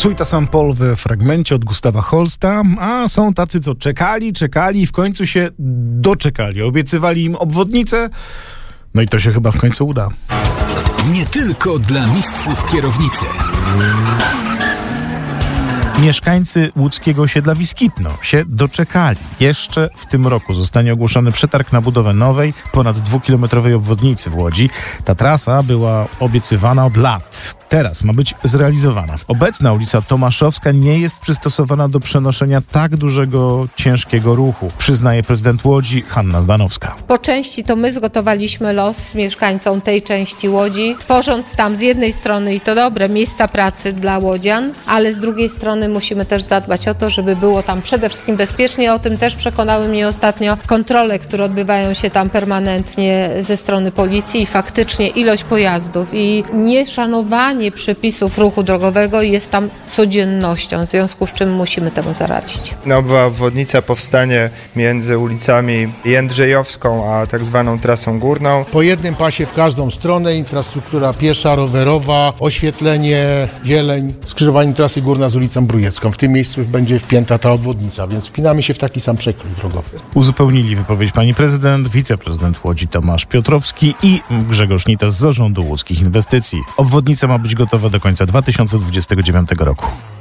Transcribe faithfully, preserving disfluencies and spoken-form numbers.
Suita Saint Paul w fragmencie od Gustawa Holsta, a są tacy, co czekali, czekali i w końcu się doczekali. Obiecywali im obwodnicę, no i to się chyba w końcu uda. Nie tylko dla mistrzów kierownicy. Mieszkańcy łódzkiego osiedla Wiskitno się doczekali. Jeszcze w tym roku zostanie ogłoszony przetarg na budowę nowej, ponad dwukilometrowej obwodnicy w Łodzi. Ta trasa była obiecywana od lat. Teraz ma być zrealizowana. Obecna ulica Tomaszowska nie jest przystosowana do przenoszenia tak dużego, ciężkiego ruchu, przyznaje prezydent Łodzi Hanna Zdanowska. Po części to my zgotowaliśmy los mieszkańcom tej części Łodzi, tworząc tam z jednej strony, i to dobre, miejsca pracy dla łodzian, ale z drugiej strony musimy też zadbać o to, żeby było tam przede wszystkim bezpiecznie. O tym też przekonały mnie ostatnio kontrole, które odbywają się tam permanentnie ze strony policji i faktycznie ilość pojazdów i nieszanowanie przepisów ruchu drogowego jest tam codziennością, w związku z czym musimy temu zaradzić. Nowa obwodnica powstanie między ulicami Jędrzejowską a tak zwaną trasą górną. Po jednym pasie w każdą stronę, infrastruktura piesza, rowerowa, oświetlenie, zieleń, skrzyżowanie trasy górna z ulicą Brujecką. W tym miejscu będzie wpięta ta obwodnica, więc wpinamy się w taki sam przekrój drogowy. Uzupełnili wypowiedź pani prezydent, wiceprezydent Łodzi Tomasz Piotrowski i Grzegorz Nita z Zarządu Łódzkich Inwestycji. Obwodnica ma być gotowa do końca dwa tysiące dwudziestego dziewiątego roku.